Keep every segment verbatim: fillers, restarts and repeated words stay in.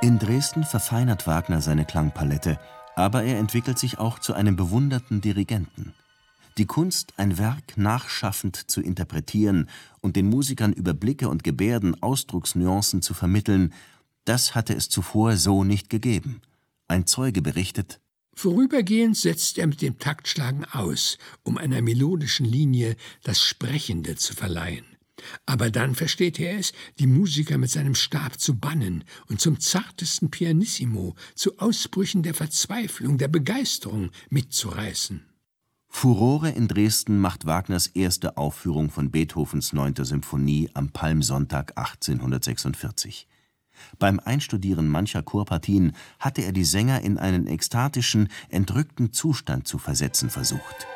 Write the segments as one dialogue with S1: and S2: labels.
S1: In Dresden verfeinert Wagner seine Klangpalette, aber er entwickelt sich auch zu einem bewunderten Dirigenten. Die Kunst, ein Werk nachschaffend zu interpretieren und den Musikern über Blicke und Gebärden Ausdrucksnuancen zu vermitteln, das hatte es zuvor so nicht gegeben. Ein Zeuge berichtet:
S2: Vorübergehend setzt er mit dem Taktschlagen aus, um einer melodischen Linie das Sprechende zu verleihen. Aber dann versteht er es, die Musiker mit seinem Stab zu bannen und zum zartesten Pianissimo, zu Ausbrüchen der Verzweiflung, der Begeisterung mitzureißen.
S1: Furore in Dresden macht Wagners erste Aufführung von Beethovens neunter Symphonie am Palmsonntag achtzehnhundertsechsundvierzig. Beim Einstudieren mancher Chorpartien hatte er die Sänger in einen ekstatischen, entrückten Zustand zu versetzen versucht.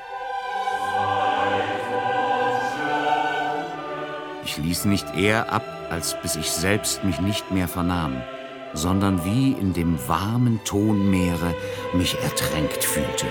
S3: Ich ließ nicht eher ab, als bis ich selbst mich nicht mehr vernahm, sondern wie in dem warmen Tonmeere mich ertränkt fühlte.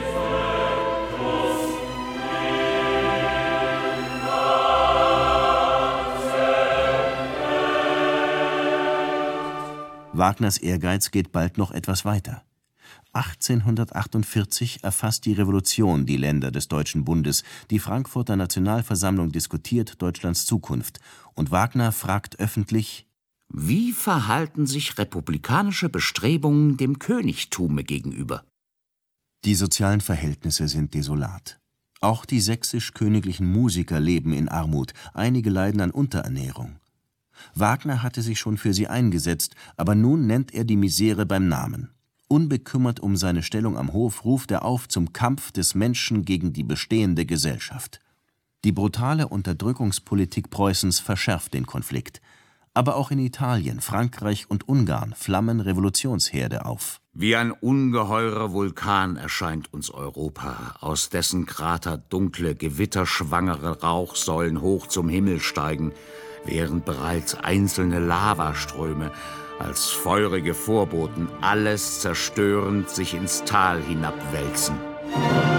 S1: Wagners Ehrgeiz geht bald noch etwas weiter. achtzehnhundertachtundvierzig erfasst die Revolution die Länder des Deutschen Bundes, die Frankfurter Nationalversammlung diskutiert Deutschlands Zukunft, und Wagner fragt öffentlich:
S3: Wie verhalten sich republikanische Bestrebungen dem Königtume gegenüber?
S1: Die sozialen Verhältnisse sind desolat. Auch die sächsisch-königlichen Musiker leben in Armut, einige leiden an Unterernährung. Wagner hatte sich schon für sie eingesetzt, aber nun nennt er die Misere beim Namen. Unbekümmert um seine Stellung am Hof ruft er auf zum Kampf des Menschen gegen die bestehende Gesellschaft. Die brutale Unterdrückungspolitik Preußens verschärft den Konflikt. Aber auch in Italien, Frankreich und Ungarn flammen Revolutionsherde auf.
S3: Wie ein ungeheurer Vulkan erscheint uns Europa, aus dessen Krater dunkle, gewitterschwangere Rauchsäulen hoch zum Himmel steigen, während bereits einzelne Lavaströme als feurige Vorboten alles zerstörend sich ins Tal hinabwälzen.